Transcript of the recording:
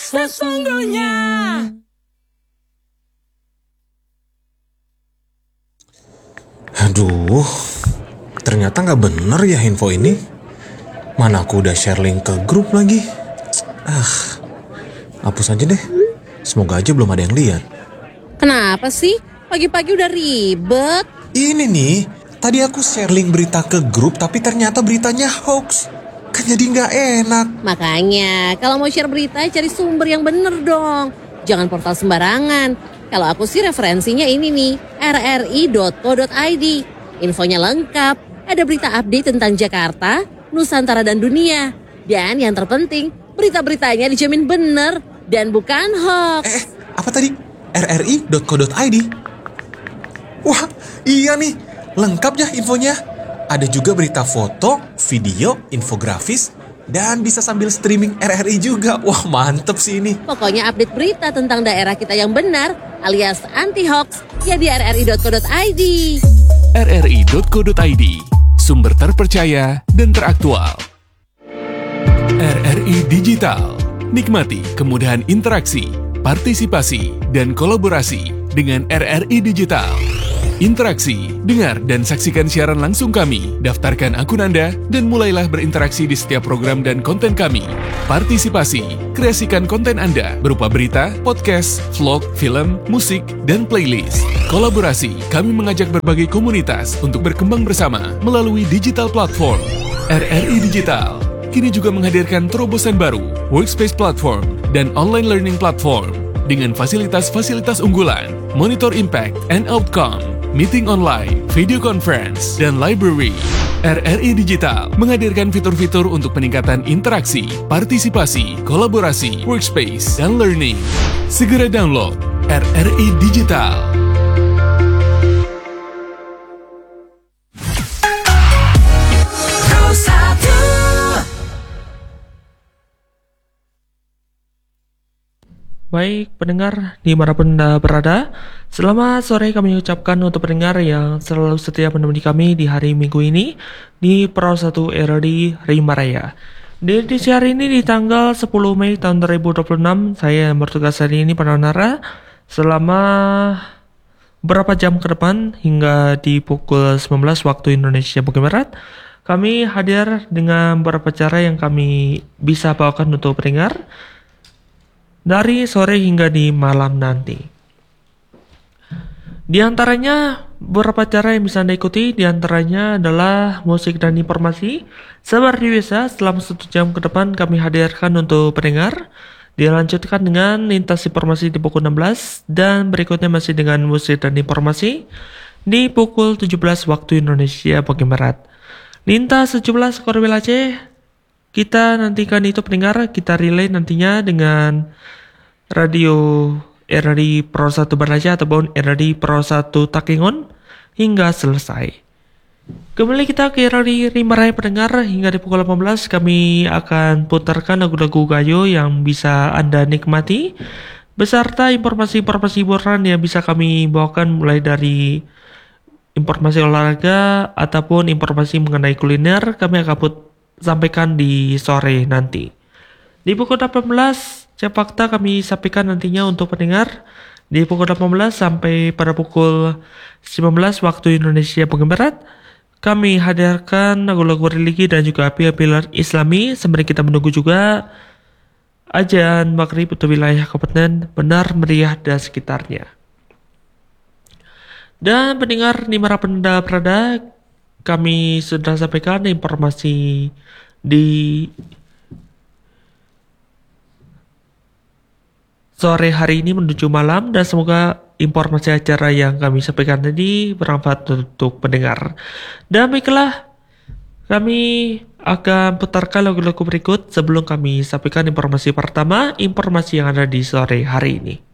sesungguhnya. Aduh, ternyata nggak bener ya info ini. Mana aku udah share link ke grup lagi. Hapus aja deh. Semoga aja belum ada yang lihat. Kenapa sih? Pagi-pagi udah ribet. Ini nih, tadi aku share link berita ke grup tapi ternyata beritanya hoax. Kan jadi nggak enak. Makanya, kalau mau share berita, cari sumber yang bener dong. Jangan portal sembarangan. Kalau aku sih referensinya ini nih, rri.co.id. Infonya lengkap, ada berita update tentang Jakarta, Nusantara dan dunia. Dan yang terpenting, berita-beritanya dijamin bener dan bukan hoax. Apa tadi? rri.co.id? Wah, iya nih, lengkap ya infonya. Ada juga berita foto, video, infografis, dan bisa sambil streaming RRI juga. Wah, mantep sih ini. Pokoknya update berita tentang daerah kita yang benar, alias anti-hoax, ya di rri.co.id. rri.co.id, sumber terpercaya dan teraktual. RRI Digital, nikmati kemudahan interaksi, partisipasi, dan kolaborasi dengan RRI Digital. Interaksi, dengar dan saksikan siaran langsung kami, daftarkan akun Anda, dan mulailah berinteraksi di setiap program dan konten kami. Partisipasi, kreasikan konten Anda berupa berita, podcast, vlog, film, musik, dan playlist. Kolaborasi, kami mengajak berbagai komunitas untuk berkembang bersama melalui digital platform. RRI Digital kini juga menghadirkan terobosan baru, workspace platform, dan online learning platform dengan fasilitas-fasilitas unggulan, monitor impact and outcome, meeting online, video conference, dan library. RRI Digital menghadirkan fitur-fitur untuk peningkatan interaksi, partisipasi, kolaborasi, workspace, dan learning. Segera download RRI Digital. Baik pendengar dimanapun Anda berada, selamat sore kami ucapkan untuk pendengar yang selalu setia menemani kami di hari Minggu ini di Pro 1 RRI Rimaraya. Di edisi hari ini di tanggal 10 Mei tahun 2026, saya bertugas hari ini penonara selama beberapa jam ke depan hingga di pukul 19 waktu Indonesia bagian Barat. Kami hadir dengan beberapa cara yang kami bisa bawakan untuk pendengar dari sore hingga di malam nanti. Di antaranya beberapa cara yang bisa Anda ikuti, di antaranya adalah musik dan informasi. Seperti biasa, selama 1 jam ke depan kami hadirkan untuk pendengar. Dilanjutkan dengan lintas informasi di pukul 16 dan berikutnya masih dengan musik dan informasi di pukul 17 waktu Indonesia bagian Barat. Lintas 17 Korwil Aceh, kita nantikan itu pendengar, kita relay nantinya dengan radio RRI Pro 1 Baraja ataupun RRI Pro 1 Takengon hingga selesai. Kembali kita ke RRI Rimaraya pendengar, hingga di pukul 18 kami akan putarkan lagu-lagu gayo yang bisa Anda nikmati beserta informasi-informasi hiburan yang bisa kami bawakan mulai dari informasi olahraga ataupun informasi mengenai kuliner kami akan sampaikan di sore nanti. Di pukul 18 cek fakta kami sampaikan nantinya untuk pendengar di pukul 18 sampai pada pukul 19 waktu Indonesia bagian Barat. Kami hadirkan lagu-lagu religi dan juga pilar Islami sembari kita menunggu juga azan maghrib untuk wilayah Kabupaten Benar, Meriah dan sekitarnya. Dan pendengar dimanapun Anda berada, kami sudah sampaikan informasi di sore hari ini menuju malam, dan semoga informasi acara yang kami sampaikan tadi bermanfaat untuk pendengar. Dan baiklah, kami akan putarkan lagu-lagu berikut sebelum kami sampaikan informasi pertama, informasi yang ada di sore hari ini.